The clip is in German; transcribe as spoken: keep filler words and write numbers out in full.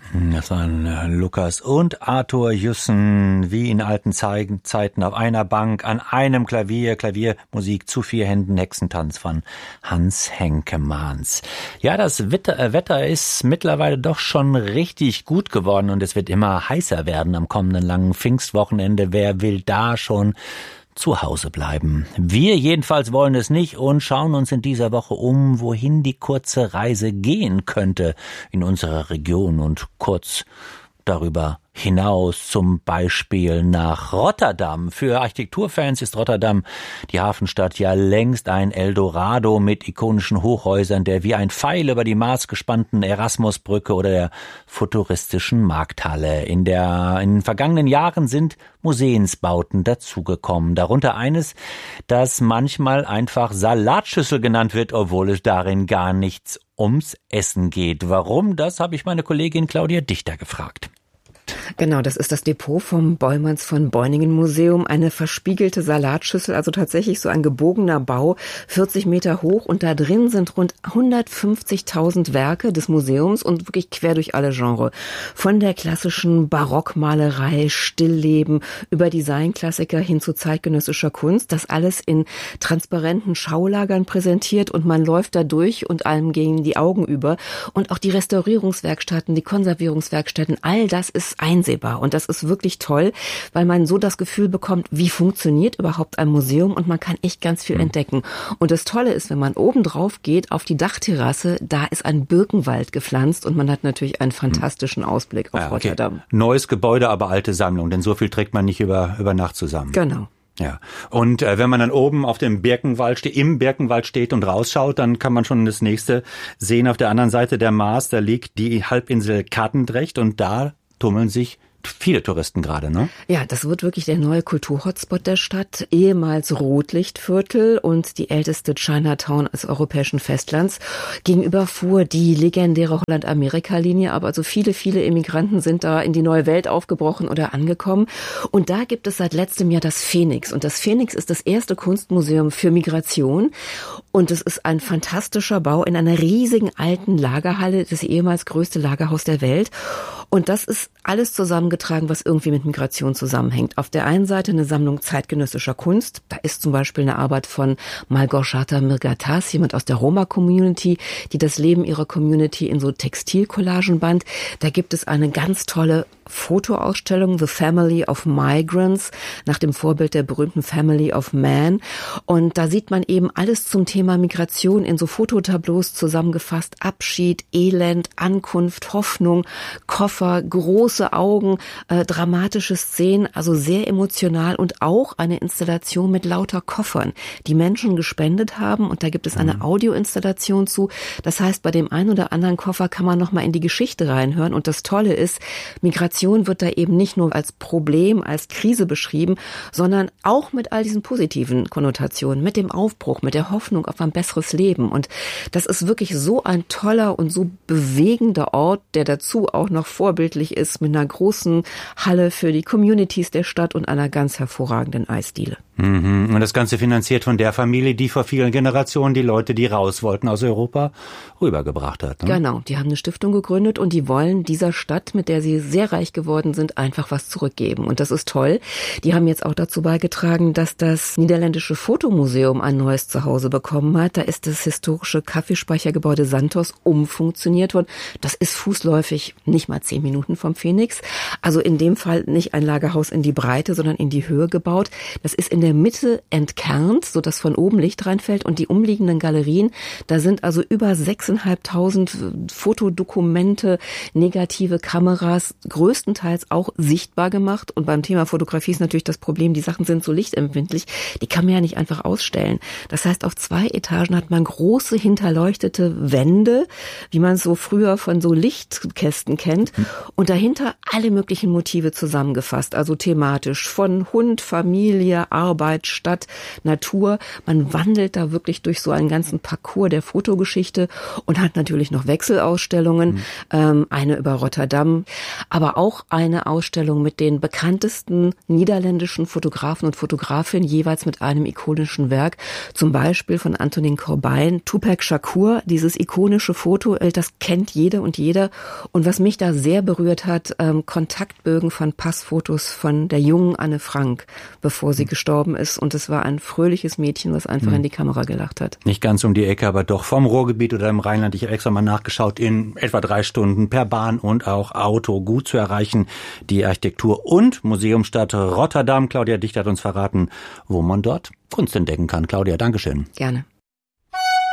Das waren Lukas und Arthur Jussen, wie in alten Zeiten auf einer Bank, an einem Klavier, Klaviermusik zu vier Händen, Hexentanz von Hans Henkemans. Ja, das Wetter, äh, Wetter ist mittlerweile doch schon richtig gut geworden und es wird immer heißer werden am kommenden langen Pfingstwochenende. Wer will da schon zu Hause bleiben? Wir jedenfalls wollen es nicht und schauen uns in dieser Woche um, wohin die kurze Reise gehen könnte in unserer Region und kurz darüber hinaus, zum Beispiel nach Rotterdam. Für Architekturfans ist Rotterdam, die Hafenstadt, ja längst ein Eldorado mit ikonischen Hochhäusern, der wie ein Pfeil über die Maas gespannten Erasmusbrücke oder der futuristischen Markthalle. In der, in den vergangenen Jahren sind Museumsbauten dazugekommen. Darunter eines, das manchmal einfach Salatschüssel genannt wird, obwohl es darin gar nichts ums Essen geht. Warum? Das habe ich meine Kollegin Claudia Dichter gefragt. Genau, das ist das Depot vom Bollmanns von Beuningen Museum. Eine verspiegelte Salatschüssel, also tatsächlich so ein gebogener Bau, vierzig Meter hoch. Und da drin sind rund hundertfünfzigtausend Werke des Museums und wirklich quer durch alle Genres. Von der klassischen Barockmalerei, Stillleben, über Designklassiker hin zu zeitgenössischer Kunst. Das alles in transparenten Schaulagern präsentiert und man läuft da durch und allem gehen die Augen über. Und auch die Restaurierungswerkstätten, die Konservierungswerkstätten, all das ist einsehbar und das ist wirklich toll, weil man so das Gefühl bekommt, wie funktioniert überhaupt ein Museum und man kann echt ganz viel mhm. entdecken. Und das Tolle ist, wenn man oben drauf geht auf die Dachterrasse, da ist ein Birkenwald gepflanzt und man hat natürlich einen fantastischen Ausblick auf ja, okay. Rotterdam. Neues Gebäude, aber alte Sammlung, denn so viel trägt man nicht über, über Nacht zusammen. Genau. Ja, und äh, wenn man dann oben auf dem Birkenwald steht, im Birkenwald steht und rausschaut, dann kann man schon das nächste sehen. Auf der anderen Seite der Maas, da liegt die Halbinsel Katendrecht und da tummeln sich viele Touristen gerade, ne? Ja, das wird wirklich der neue Kulturhotspot der Stadt, ehemals Rotlichtviertel und die älteste Chinatown des europäischen Festlands. Gegenüber fuhr die legendäre Holland-Amerika-Linie, aber also viele, viele Immigranten sind da in die neue Welt aufgebrochen oder angekommen. Und da gibt es seit letztem Jahr das Phoenix. Und das Phoenix ist das erste Kunstmuseum für Migration. Und es ist ein fantastischer Bau in einer riesigen alten Lagerhalle, das ehemals größte Lagerhaus der Welt. Und das ist alles zusammengetragen, was irgendwie mit Migration zusammenhängt. Auf der einen Seite eine Sammlung zeitgenössischer Kunst. Da ist zum Beispiel eine Arbeit von Malgorzata Mirgatas, jemand aus der Roma-Community, die das Leben ihrer Community in so Textilcollagen band. Da gibt es eine ganz tolle Fotoausstellung, The Family of Migrants, nach dem Vorbild der berühmten Family of Man. Und da sieht man eben alles zum Thema Migration in so Fototableaus zusammengefasst. Abschied, Elend, Ankunft, Hoffnung, Koffer, große Augen, äh, dramatische Szenen, also sehr emotional und auch eine Installation mit lauter Koffern, die Menschen gespendet haben. Und da gibt es eine Audioinstallation zu. Das heißt, bei dem einen oder anderen Koffer kann man nochmal in die Geschichte reinhören. Und das Tolle ist, Migration wird da eben nicht nur als Problem, als Krise beschrieben, sondern auch mit all diesen positiven Konnotationen, mit dem Aufbruch, mit der Hoffnung auf ein besseres Leben. Und das ist wirklich so ein toller und so bewegender Ort, der dazu auch noch vorbildlich ist mit einer großen Halle für die Communities der Stadt und einer ganz hervorragenden Eisdiele. Mhm. Und das Ganze finanziert von der Familie, die vor vielen Generationen die Leute, die raus wollten aus Europa, rübergebracht hat. Ne? Genau, die haben eine Stiftung gegründet und die wollen dieser Stadt, mit der sie sehr reich geworden sind, einfach was zurückgeben. Und das ist toll. Die haben jetzt auch dazu beigetragen, dass das niederländische Fotomuseum ein neues Zuhause bekommen hat. Da ist das historische Kaffeespeichergebäude Santos umfunktioniert worden. Das ist fußläufig nicht mal zehn Minuten vom Phoenix. Also in dem Fall nicht ein Lagerhaus in die Breite, sondern in die Höhe gebaut. Das ist in der Mitte entkernt, sodass von oben Licht reinfällt und die umliegenden Galerien, da sind also über sechstausendfünfhundert Fotodokumente, negative Kameras, größtenteils auch sichtbar gemacht. Und beim Thema Fotografie ist natürlich das Problem, die Sachen sind so lichtempfindlich, die kann man ja nicht einfach ausstellen. Das heißt, auf zwei Etagen hat man große hinterleuchtete Wände, wie man es so früher von so Lichtkästen kennt. Und dahinter alle möglichen Motive zusammengefasst, also thematisch von Hund, Familie, Arbeit, Fotografiearbeit statt Natur. Man wandelt da wirklich durch so einen ganzen Parcours der Fotogeschichte und hat natürlich noch Wechselausstellungen, mhm. ähm, eine über Rotterdam, aber auch eine Ausstellung mit den bekanntesten niederländischen Fotografen und Fotografinnen, jeweils mit einem ikonischen Werk, zum Beispiel von Antonin Corbijn, Tupac Shakur, dieses ikonische Foto, das kennt jede und jeder. Und was mich da sehr berührt hat, ähm, Kontaktbögen von Passfotos von der jungen Anne Frank, bevor sie mhm. gestorben ist. Und es war ein fröhliches Mädchen, was einfach mhm. in die Kamera gelacht hat. Nicht ganz um die Ecke, aber doch vom Ruhrgebiet oder im Rheinland. Ich habe extra mal nachgeschaut, in etwa drei Stunden per Bahn und auch Auto gut zu erreichen. Die Architektur- und Museumsstadt Rotterdam. Claudia Dichter hat uns verraten, wo man dort Kunst entdecken kann. Claudia, Dankeschön. Gerne.